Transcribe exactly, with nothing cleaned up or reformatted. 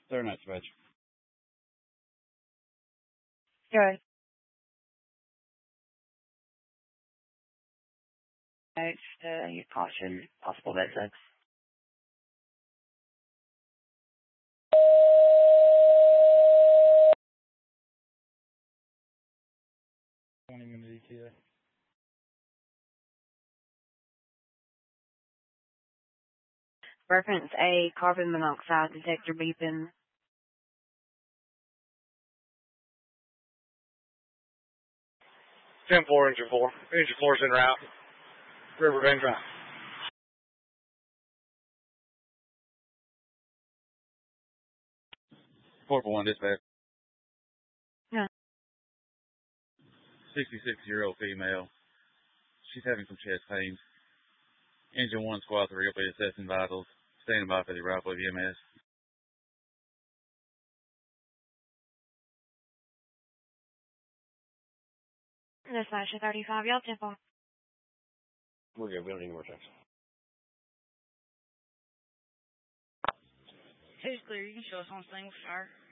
They're not much. Good. Right, uh, you caution possible bed sex. twenty minute E T A. Reference A, carbon monoxide detector beeping. ten four, engine four. Engine four's en route. Riverbend Drive. four four one dispatch. Yeah. sixty-six year old female. She's having some chest pains. Engine one, squad three, will be assessing vitals. Standing by for the arrival of E M S. Dispatch thirty-five, y'all tempo. We're good. We don't need more checks. Who's clear? You can show us on thing with fire.